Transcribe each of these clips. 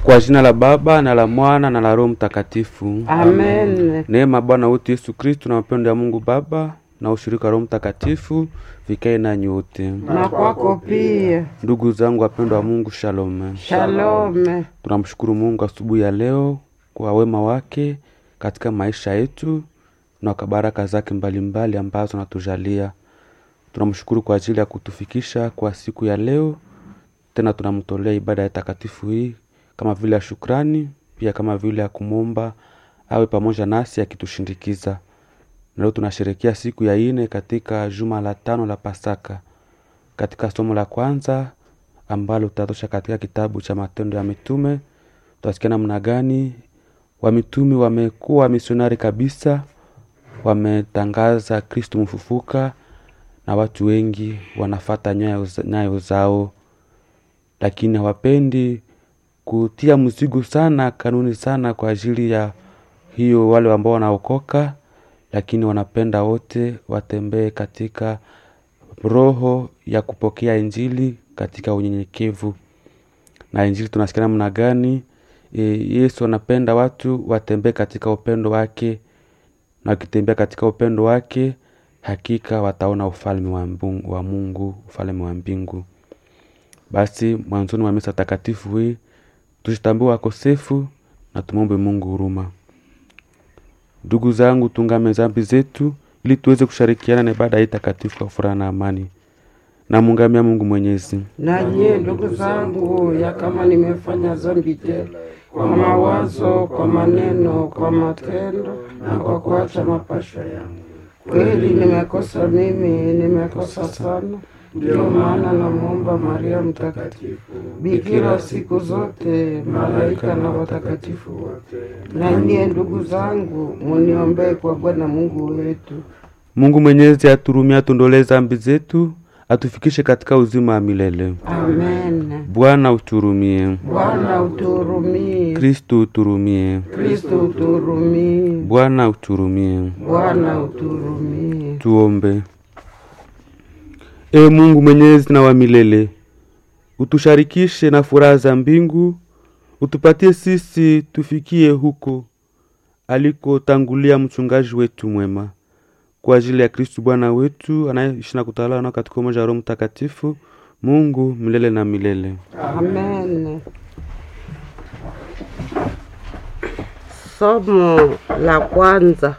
Kwa jina la Baba na la Mwana na la Roho Mtakatifu. Amen. Neema Bwana wetu Yesu Kristo na mapendo ya Mungu Baba na ushirika Roho Mtakatifu vikae nanyi wote. Na kwako pia. Ndugu zangu wapendwa wa Mungu, shalom. Shalom. Tunamshukuru Mungu asubuhi ya leo kwa wema wake katika maisha yetu na kwa baraka zake mbalimbali ambazo anatujalia. Tunamshukuru kwa ajili ya kutufikisha kwa siku ya leo. Tena tunamtolea ibada ya takatifu hii kama vile ya shukrani, pia kama vile ya kumomba awe pamoja nasi akitushindikiza. Leo tunasherehekea siku ya 4 katika juma la 5 la Pasaka. Katika somo la kwanza ambalo tutatosha katika kitabu cha Matendo ya Mitume, tutasikia namna gani wamitume wamekuwa misionari kabisa, wametangaza Kristo mfufuka na watu wengi wanafata nyayo zao, lakini hawapendi kutia mzigo sana, kanuni sana kwa ajili ya hiyo wale ambao wanaokoka, lakini wanapenda wote watembee katika roho ya kupokea injili katika unyenyekevu. Na injili tunasikia namna gani Yesu anapenda watu watembee katika upendo wake, na wakitembea katika upendo wake hakika wataona ufalme wa Mungu, ufalme wa mbingu. Basi mwanzoni wa misa takatifu hii tujitambue wakosefu na tumombe Mungu huruma. Ndugu zangu, tungame dhambi zetu ili tuweze kushirikiana na ibada hii takatifu kwa furaha na amani. Na mungamia Mungu Mwenyezi. Na nyie ndugu zangu, ya kama nimefanya dhambi tele kwa mawazo, kwa maneno, kwa matendo na kwa kuacha mapasho yangu, kweli nimekosa sana. Ndio maana namuomba Maria Mtakatifu, Bikira siku zote, malaika na watakatifu wote. Na nyie ndugu zangu, muniombee kwa Bwana Mungu wetu. Mungu Mwenyezi aturumie, atuondolee dhambi zetu, atufikishe katika uzima wa milele. Amen. Bwana uturumie. Bwana uturumie. Kristo uturumie. Kristo uturumie. Bwana uturumie. Bwana uturumie. Tuombe. Mungu Mwenyezi na wa milele, utusharikishe na furaha za mbingu, utupatie sisi tufikie huko aliko tangulia mchungaji wetu mwema, kwa ajili ya Kristo Bwana wetu anayeishi na kutawala na katika umoja wa Roho Mtakatifu, Mungu milele na milele. Amen. Somo la kwanza,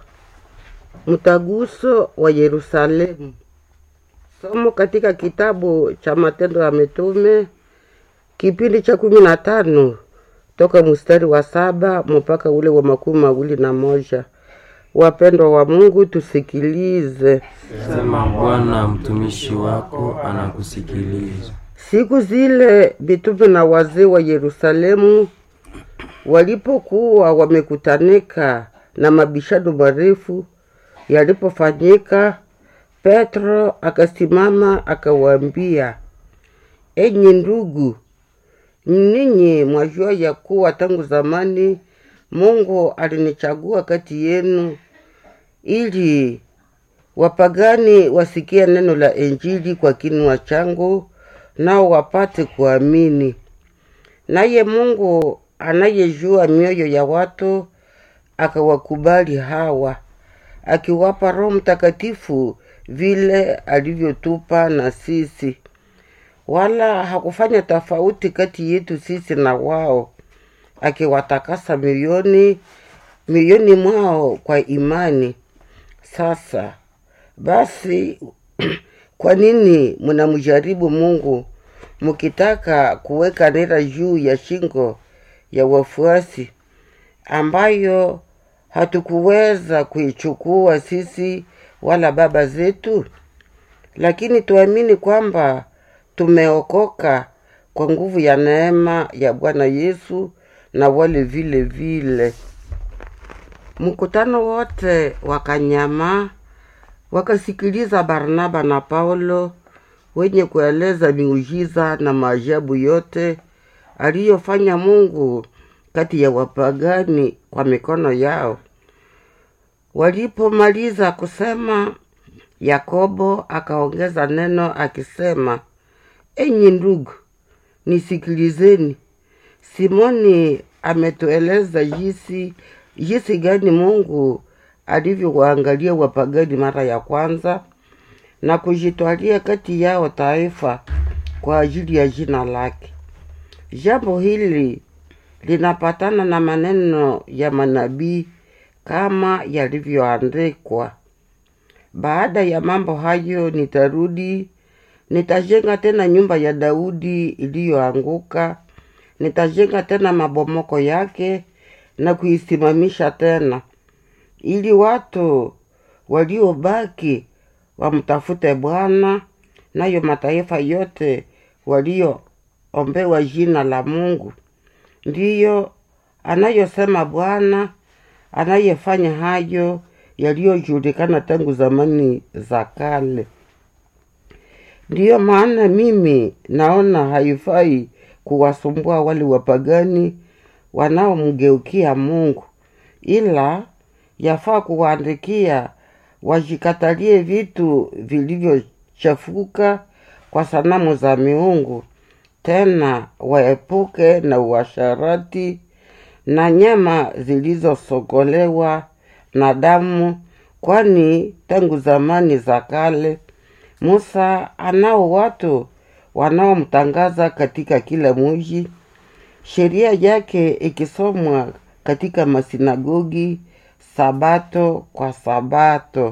mtaguso wa Yerusalemu. Somo katika kitabu cha Matendo ya Mitume kipindi cha 15 toka mstari wa 7 mpaka ule wa 21. Wapendwa wa Mungu, tusikilize. Sema Bwana, mtumishi wako anakusikiliza. Siku zile mitume na wazee wa Yerusalemu walipokuwa wamekutanika na mabishano marefu yalipofanyika, Petro akasimama akawaambia, enyi ndugu, ninyi mwajua ya kuwa tangu zamani Mungu alinichagua kati yenu ili wapagani wasikie neno la Injili kwa kinywa changu, nao wapate kuamini. Naye Mungu anayejua mioyo ya watu akawakubali hawa, akiwapa Roho Mtakatifu vile alivyotupa na sisi. Wala hakufanya tofauti kati yetu sisi na wao, akiwatakasa mioyoni mwao kwa imani. Sasa basi kwa nini mnamjaribu Mungu mkitaka kuweka nira juu ya shingo ya wafuasi, ambayo hatukuweza kuichukua sisi wala baba zetu? Lakini tuamini kwamba tumeokoka kwa nguvu ya neema ya Bwana Yesu, na wale vile vile. Mkutano wote wakanyama, wakasikiliza Barnaba na Paulo wenye kueleza miujiza na maajabu yote aliyofanya Mungu kati ya wapagani kwa mikono yao. Walipomaliza kusema, Yakobo akaongeza neno akisema, enyi ndugu, nisikilizeni. Simoni ametueleza jinsi gani Mungu alivyowaangalia wapagani mara ya kwanza na kujitwalia kati yao taifa kwa ajili ya jina lake. Jambo hili linapatana na maneno ya manabii kama yalivyoandikwa: baada ya mambo hayo nitarudi, nitajenga tena nyumba ya Daudi iliyoanguka, nitajenga tena mabomoko yake na kuisimamisha tena, ili watu waliobaki wamtafute Bwana, nayo mataifa yote walioombewa jina la Mungu. Ndiyo anayosema Bwana, anayefanya hayo yaliyojulikana tangu zamani za kale. Ndiyo maana mimi naona haifai kuwasumbua wale wapagani wanaomgeukia Mungu, ila yafaa kuwaandikia wajikatalie vitu vilivyochafuka kwa sanamu za miungu, tena waepuke na uasharati na nyama zilizosogolewa na damu, kwani tangu zamani za kale Musa anao watu wanaomtangaza katika kila mji, sheria yake ikisomwa katika masinagogi sabato kwa sabato.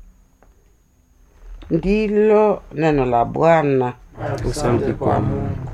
Ndilo neno la Bwana. Asante kwa Mungu.